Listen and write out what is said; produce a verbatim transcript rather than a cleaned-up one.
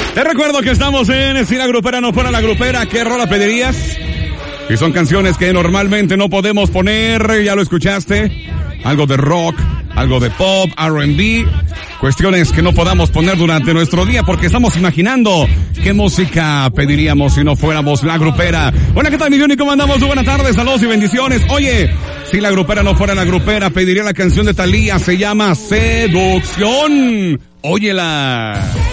Te recuerdo que estamos en Si la grupera no fuera la grupera, ¿qué rola pedirías? Y son canciones que normalmente no podemos poner, ya lo escuchaste. Algo de rock, algo de pop, R and B. Cuestiones que no podamos poner durante nuestro día porque estamos imaginando qué música pediríamos si no fuéramos la grupera. Hola, ¿qué tal, mi Johnny? ¿Cómo andamos? Muy buenas tardes, saludos y bendiciones. Oye, si la grupera no fuera la grupera, pediría la canción de Thalía, se llama Seducción. Óyela.